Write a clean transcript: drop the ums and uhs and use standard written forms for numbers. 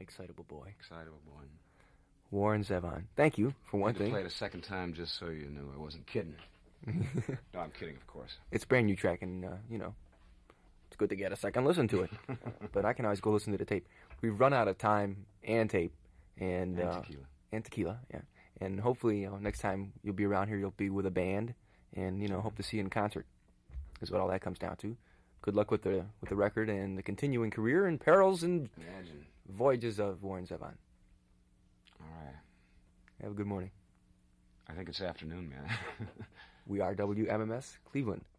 Excitable boy. Excitable boy. Warren Zevon. Thank you, for one I had to thing. play it a second time just so you knew I wasn't kidding. No, I'm kidding, of course. It's a brand new track, and, it's good to get a second listen to it. But I can always go listen to the tape. We've run out of time and tape. And tequila. And tequila, yeah. And hopefully, next time you'll be around here, you'll be with a band. And, hope to see you in concert. Is what all that comes down to. Good luck with the record and the continuing career and perils and voyages of Warren Zevon. All right. Have a good morning. I think it's afternoon, man. We are WMMS Cleveland.